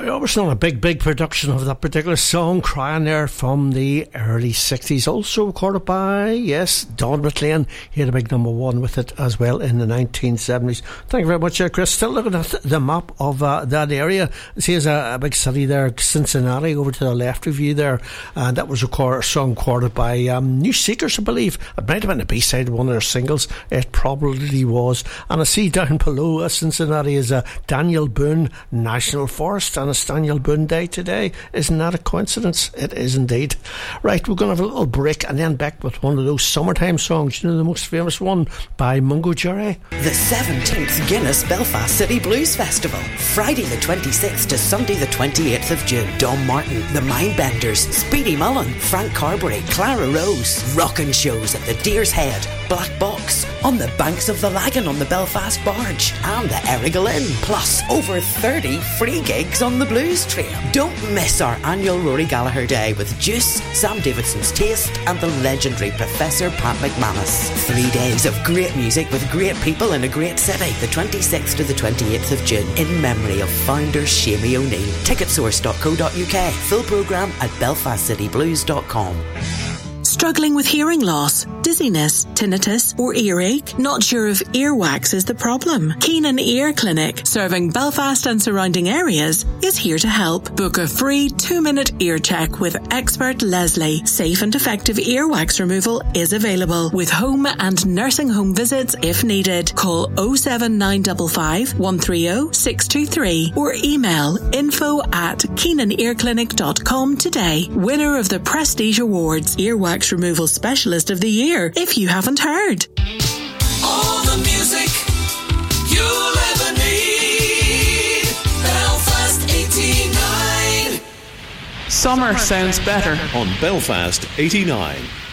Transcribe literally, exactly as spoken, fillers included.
was not a big, big production of that particular song, Crying There, from the early sixties. Also recorded by, yes, Don McLean. He had a big number one with it as well in the nineteen seventies. Thank you very much, uh, Chris. Still looking at the map of uh, that area. See, there's a, a big city there, Cincinnati, over to the left of you there. And that was a, core, a song recorded by um, New Seekers, I believe. It might have been the B-side of one of their singles. It probably was. And I see down below uh, Cincinnati is uh, Daniel Boone National Forest, and it's Daniel Boone Day today. Isn't that a coincidence? It is indeed. Right, we're going to have a little break and then back with one of those summertime songs. You know, the most famous one by Mungo Jerry. The seventeenth Guinness Belfast City Blues Festival, Friday the twenty-sixth to Sunday the twenty-eighth of June. Dom Martin, The Mindbenders, Speedy Mullen, Frank Carberry, Clara Rose. Rockin' shows at the Deer's Head, Black Box, on the banks of the Lagan on the Belfast Barge, and the Errigal Inn. Plus, over thirty free gigs on the Blues Trail. Don't miss our annual Rory Gallagher Day with Juice, Sam Davidson's Taste, and the legendary Professor Pat McManus. Three days of great music with great people in a great city. The twenty-sixth to the twenty-eighth of June, in memory of founder Shamie O'Neill. ticketsource dot co dot uk. Full programme at belfast city blues dot com. Struggling with hearing loss, dizziness, tinnitus or earache? Not sure if earwax is the problem? Keenan Ear Clinic, serving Belfast and surrounding areas, is here to help. Book a free two-minute ear check with expert Leslie. Safe and effective earwax removal is available, with home and nursing home visits if needed. Call oh seven nine five five, one three oh, six two three or email info at keenan ear clinic dot com today. Winner of the Prestige Awards, Earwax Removal Specialist of the Year, if you haven't heard. All the music you'll ever need. Belfast eighty-nine. Summer sounds better on Belfast eighty-nine.